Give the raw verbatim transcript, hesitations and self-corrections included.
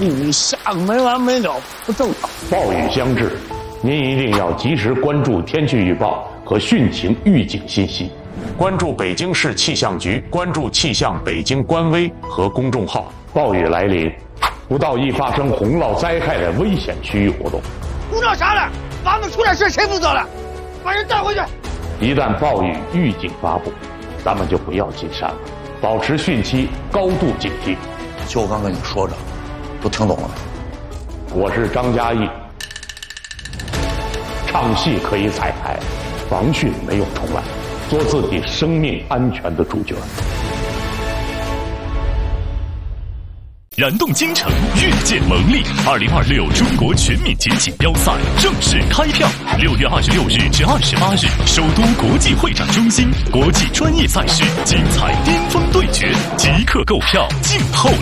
你下个没完没了，不正常。 暴雨将至，您一定要及时关注天气预报和汛情预警信息，关注北京市气象局，关注气象北京官微和公众号。暴雨来临，不到易发生洪涝灾害的危险区域活动。 胡闹啥了？咱们出点事谁负责了？把人带回去。 一旦暴雨预警发布，咱们就不要进山了，保持汛期高度警惕。 就刚跟你说着，都听懂了没？ 我是张嘉译。唱戏可以彩排，防汛没有重来，做自己生命安全的主角。 燃动京城，越见蒙力！二零二六中国全民捷锦标赛正式开票，六月二十六日至二十八日，首都国际会展中心国际专业赛事精彩巅峰对决，即刻购票，静候。